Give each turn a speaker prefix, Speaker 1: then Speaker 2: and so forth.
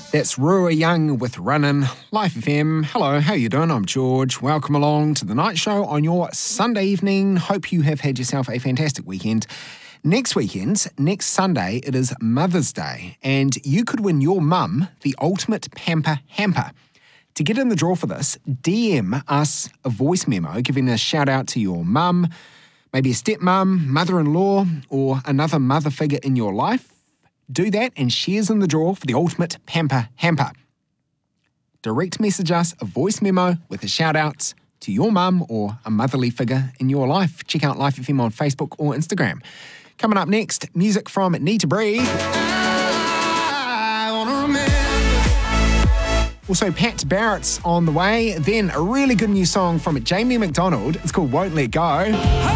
Speaker 1: That's Rua Young with Runnin', Life FM. Hello, how you doing? I'm George. Welcome along to the night show on your Sunday evening. Hope you have had yourself a fantastic weekend. Next Sunday, it is Mother's Day, and you could win your mum the ultimate pamper hamper. To get in the draw for this, DM us a voice memo giving a shout out to your mum, maybe a stepmum, mother-in-law, or another mother figure in your life. Do that and shares in the draw for the ultimate pamper hamper. Direct message us a voice memo with a shout out to your mum or a motherly figure in your life. Check out Life FM on Facebook or Instagram. Coming up next, music from Need to Breathe. Also, Pat Barrett's on the way. Then a really good new song from Jamie McDonald. It's called Won't Let Go.